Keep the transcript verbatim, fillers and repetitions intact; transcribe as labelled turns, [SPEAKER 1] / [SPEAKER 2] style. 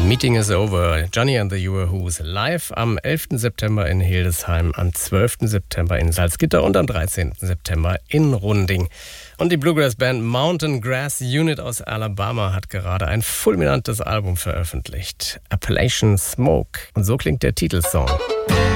[SPEAKER 1] Meeting is over. Johnny and the Yoo-Hoos live am elften September in Hildesheim, am zwölften September in Salzgitter und am dreizehnten September in Runding. Und die Bluegrass-Band Mountain Grass Unit aus Alabama hat gerade ein fulminantes Album veröffentlicht. Appalachian Smoke. Und so klingt der Titelsong.